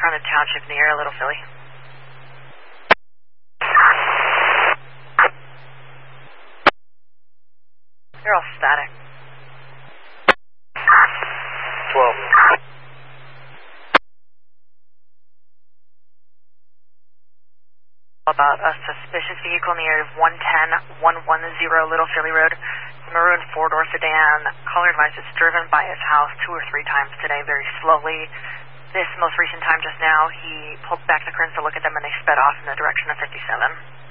Cronin Township near Little Philly. They're all static. 12. About a suspicious vehicle near 110-110 Little Philly Road. Maroon four-door sedan. Caller advises driven by his house 2 or 3 times today, very slowly. This most recent time just now, he pulled back the curtains to look at them and they sped off in the direction of 57.